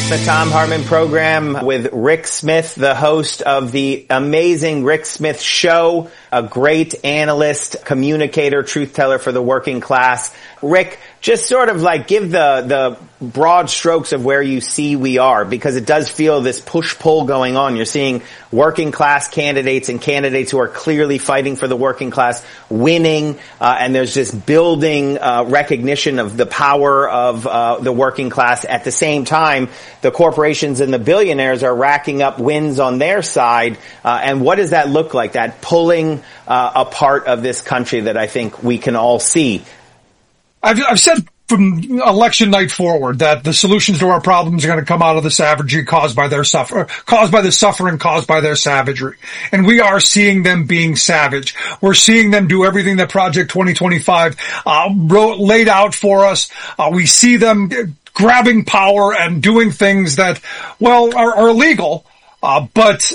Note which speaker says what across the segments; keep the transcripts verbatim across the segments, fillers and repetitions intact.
Speaker 1: The Thom Hartmann program with Rick Smith, the host of the amazing Rick Smith Show, a great analyst, communicator, truth teller for the working class. Rick, just sort of like give the, the broad strokes of where you see we are, because it does feel this push-pull going on. You're seeing working class candidates and candidates who are clearly fighting for the working class winning, uh, and there's this building uh, recognition of the power of uh, the working class. At the same time, the corporations and the billionaires are racking up wins on their side. Uh, and what does that look like, that pulling uh, apart of this country that I think we can all see?
Speaker 2: I've, I've said from election night forward that the solutions to our problems are going to come out of the savagery caused by their suffer, caused by the suffering caused by their savagery. And we are seeing them being savage. We're seeing them do everything that Project twenty twenty-five uh, wrote, laid out for us. Uh, we see them grabbing power and doing things that, well, are, are illegal, uh, but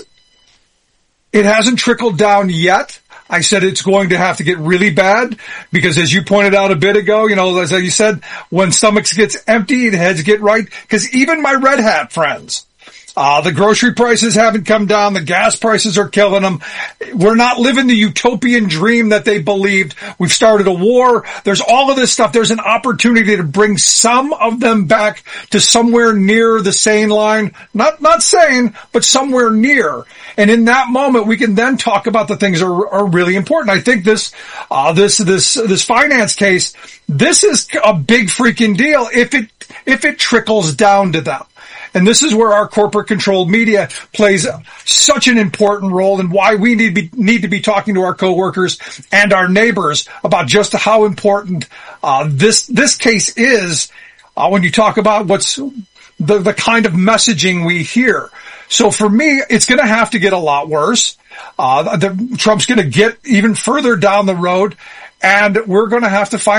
Speaker 2: it hasn't trickled down yet. I said it's going to have to get really bad because, as you pointed out a bit ago, you know, as you said, when stomachs gets empty, the heads get right. Because even my red hat friends, uh, the grocery prices haven't come down. The gas prices are killing them. We're not living the utopian dream that they believed. We've started a war. There's all of this stuff. There's an opportunity to bring some of them back to somewhere near the sane line. Not, not sane, but somewhere near. And in that moment, we can then talk about the things that are, are really important. I think this, uh, this, this, this finance case, this is a big freaking deal if it, if it trickles down to them. And this is where our corporate-controlled media plays such an important role, and why we need to be, need to be talking to our coworkers and our neighbors about just how important uh, this this case is uh, when you talk about what's the the kind of messaging we hear. So for me, it's going to have to get a lot worse. Uh, the, Trump's going to get even further down the road, and we're going to have to find